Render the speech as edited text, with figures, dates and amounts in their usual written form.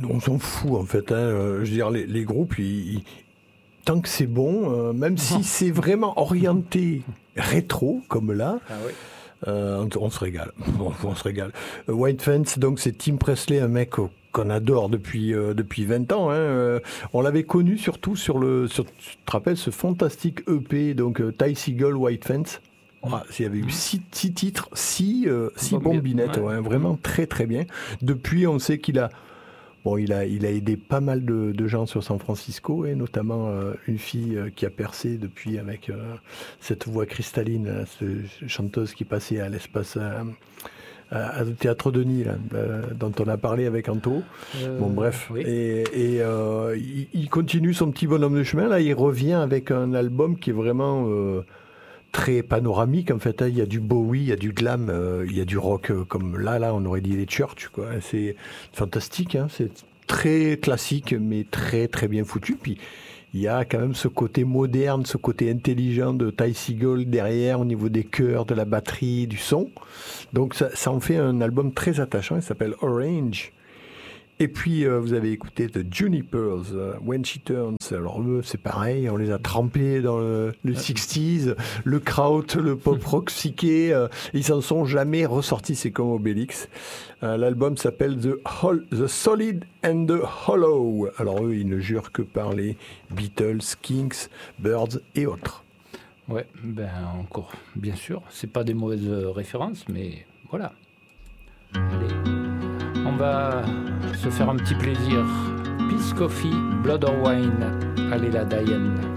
On s'en fout en fait. Je veux dire, les groupes, tant que c'est bon, même si c'est vraiment orienté rétro, comme là, on se régale. On se régale. White Fence, donc c'est Tim Presley, un mec qu'on adore depuis 20 ans. On l'avait connu surtout sur tu te rappelles, ce fantastique EP, donc Ty Segall, White Fence. Il y avait eu 6 titres, 6 bombinettes, vraiment très très bien. Depuis, on sait qu'il a aidé pas mal de gens sur San Francisco, et notamment une fille qui a percé depuis avec cette voix cristalline, cette chanteuse qui passait à l'espace, au Théâtre Denis, dont on a parlé avec Anto. Bref. Oui. Et il continue son petit bonhomme de chemin. Là, il revient avec un album qui est vraiment... très panoramique en fait, il y a du Bowie, il y a du glam, il y a du rock comme là on aurait dit les Church, quoi. C'est fantastique, c'est très classique mais très très bien foutu. Puis il y a quand même ce côté moderne, ce côté intelligent de Ty Segall derrière au niveau des chœurs, de la batterie, du son. Donc ça en fait un album très attachant. Il s'appelle Orange. Et puis, vous avez écouté The Junipers, When She Turns. Alors eux, c'est pareil, on les a trempés dans le 60s, le kraut, le pop-rock psyché. Ils s'en sont jamais ressortis, c'est comme Obélix. L'album s'appelle The Solid and the Hollow. Alors eux, ils ne jurent que par les Beatles, Kinks, Birds et autres. Ouais, encore, bien sûr. C'est pas des mauvaises références, mais voilà. Allez. On va se faire un petit plaisir. Peace Coffee, Blood or Wine. Allez la Diane.